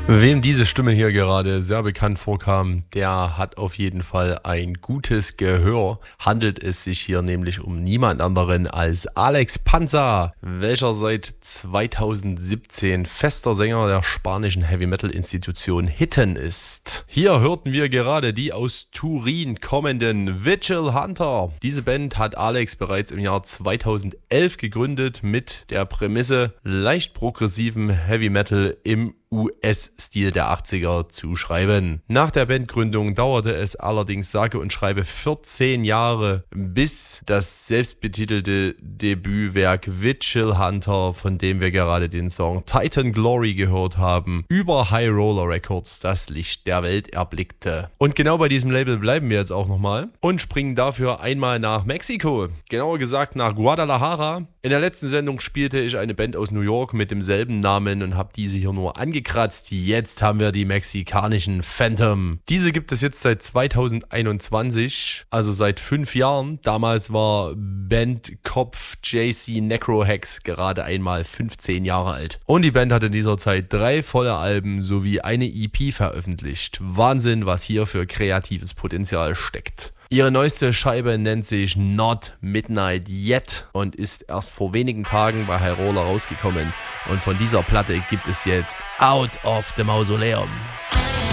Wem diese Stimme hier gerade sehr bekannt vorkam, der hat auf jeden Fall ein gutes Gehör. Handelt es sich hier nämlich um niemand anderen als Alex Panza, welcher seit 2017 fester Sänger der spanischen Heavy-Metal-Institution Hitten ist. Hier hörten wir gerade die aus Turin kommenden Vigil Hunter. Diese Band hat Alex bereits im Jahr 2011 gegründet mit der Prämisse, leicht progressiven Heavy-Metal im US-Stil der 80er zu schreiben. Nach der Bandgründung dauerte es allerdings sage und schreibe 14 Jahre, bis das selbstbetitelte Debütwerk Vigil Hunter, von dem wir gerade den Song Titan Glory gehört haben, über High Roller Records das Licht der Welt erblickte. Und genau bei diesem Label bleiben wir jetzt auch nochmal und springen dafür einmal nach Mexiko, genauer gesagt nach Guadalajara. In der letzten Sendung spielte ich eine Band aus New York mit demselben Namen und habe diese hier nur angekratzt. Jetzt haben wir die mexikanischen Phantom. Diese gibt es jetzt seit 2021, also seit 5 Jahren. Damals war Bandkopf JC Necrohex gerade einmal 15 Jahre alt. Und die Band hat in dieser Zeit 3 volle Alben sowie eine EP veröffentlicht. Wahnsinn, was hier für kreatives Potenzial steckt. Ihre neueste Scheibe nennt sich Not Midnight Yet und ist erst vor wenigen Tagen bei High Roller rausgekommen. Und von dieser Platte gibt es jetzt Out of the Mausoleum.